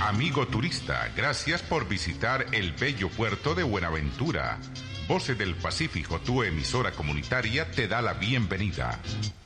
Amigo turista, gracias por visitar el bello puerto de Buenaventura. Voces del Pacífico, tu emisora comunitaria, te da la bienvenida.